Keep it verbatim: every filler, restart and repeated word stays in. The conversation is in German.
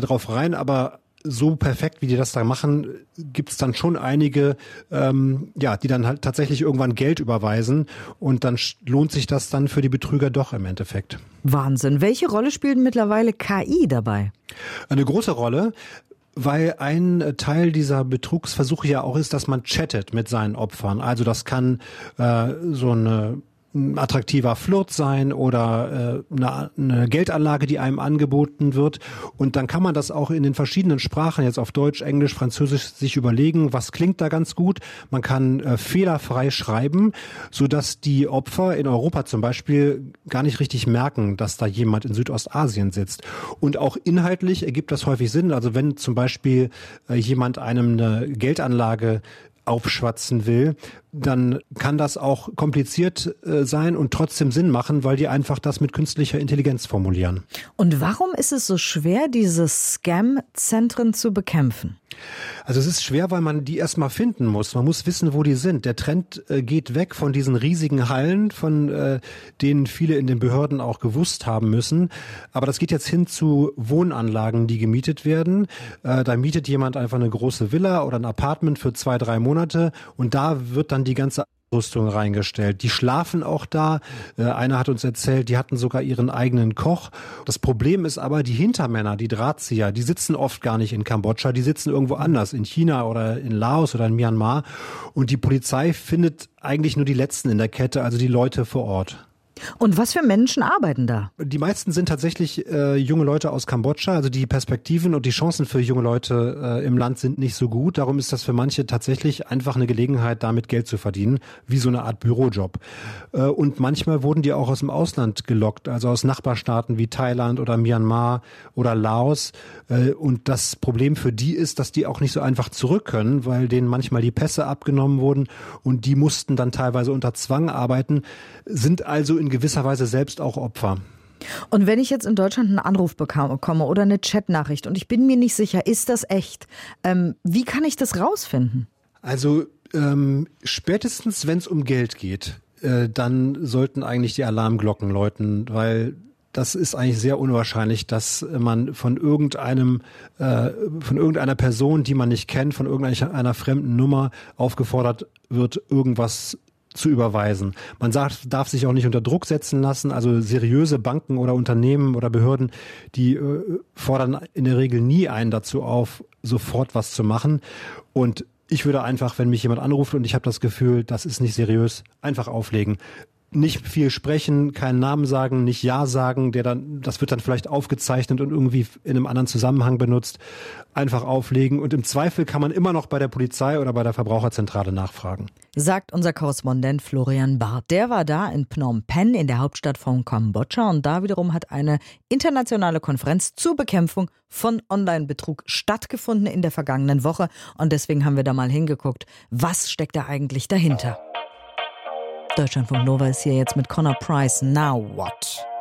drauf rein, aber so perfekt, wie die das da machen, gibt's dann schon einige, ähm, ja, die dann halt tatsächlich irgendwann Geld überweisen und dann lohnt sich das dann für die Betrüger doch im Endeffekt. Wahnsinn. Welche Rolle spielt mittlerweile K I dabei? Eine große Rolle. Weil ein Teil dieser Betrugsversuche ja auch ist, dass man chattet mit seinen Opfern. Also das kann äh, so eine ein attraktiver Flirt sein oder äh, eine, eine Geldanlage, die einem angeboten wird. Und dann kann man das auch in den verschiedenen Sprachen, jetzt auf Deutsch, Englisch, Französisch, sich überlegen, was klingt da ganz gut. Man kann äh, fehlerfrei schreiben, sodass die Opfer in Europa zum Beispiel gar nicht richtig merken, dass da jemand in Südostasien sitzt. Und auch inhaltlich ergibt das häufig Sinn. Also wenn zum Beispiel äh, jemand einem eine Geldanlage aufschwatzen will, dann kann das auch kompliziert äh, sein und trotzdem Sinn machen, weil die einfach das mit künstlicher Intelligenz formulieren. Und warum ist es so schwer, diese Scam-Zentren zu bekämpfen? Also es ist schwer, weil man die erstmal finden muss. Man muss wissen, wo die sind. Der Trend äh, geht weg von diesen riesigen Hallen, von äh, denen viele in den Behörden auch gewusst haben müssen. Aber das geht jetzt hin zu Wohnanlagen, die gemietet werden. Äh, da mietet jemand einfach eine große Villa oder ein Apartment für zwei, drei Monate und da wird dann die ganze Rüstung reingestellt. Die schlafen auch da. Äh, einer hat uns erzählt, die hatten sogar ihren eigenen Koch. Das Problem ist aber, die Hintermänner, die Drahtzieher, die sitzen oft gar nicht in Kambodscha, die sitzen irgendwo anders, in China oder in Laos oder in Myanmar. Und die Polizei findet eigentlich nur die Letzten in der Kette, also die Leute vor Ort. Und was für Menschen arbeiten da? Die meisten sind tatsächlich äh, junge Leute aus Kambodscha. Also die Perspektiven und die Chancen für junge Leute äh, im Land sind nicht so gut. Darum ist das für manche tatsächlich einfach eine Gelegenheit, damit Geld zu verdienen, wie so eine Art Bürojob. Äh, und manchmal wurden die auch aus dem Ausland gelockt, also aus Nachbarstaaten wie Thailand oder Myanmar oder Laos. Äh, und das Problem für die ist, dass die auch nicht so einfach zurück können, weil denen manchmal die Pässe abgenommen wurden und die mussten dann teilweise unter Zwang arbeiten, sind also in gewisser Weise selbst auch Opfer. Und wenn ich jetzt in Deutschland einen Anruf bekomme oder eine Chatnachricht und ich bin mir nicht sicher, ist das echt? Ähm, wie kann ich das rausfinden? Also ähm, spätestens, wenn es um Geld geht, äh, dann sollten eigentlich die Alarmglocken läuten, weil das ist eigentlich sehr unwahrscheinlich, dass man von irgendeinem, äh, von irgendeiner Person, die man nicht kennt, von irgendeiner fremden Nummer aufgefordert wird, irgendwas zu überweisen. Man sagt, darf sich auch nicht unter Druck setzen lassen. Also seriöse Banken oder Unternehmen oder Behörden, die äh, fordern in der Regel nie einen dazu auf, sofort was zu machen. Und ich würde einfach, wenn mich jemand anruft und ich habe das Gefühl, das ist nicht seriös, einfach auflegen. Nicht viel sprechen, keinen Namen sagen, nicht Ja sagen, der dann, das wird dann vielleicht aufgezeichnet und irgendwie in einem anderen Zusammenhang benutzt. Einfach auflegen und im Zweifel kann man immer noch bei der Polizei oder bei der Verbraucherzentrale nachfragen. Sagt unser Korrespondent Florian Barth. Der war da in Phnom Penh, in der Hauptstadt von Kambodscha, und da wiederum hat eine internationale Konferenz zur Bekämpfung von Online-Betrug stattgefunden in der vergangenen Woche und deswegen haben wir da mal hingeguckt, was steckt da eigentlich dahinter. Deutschlandfunk Nova ist hier jetzt mit Connor Price. Now what?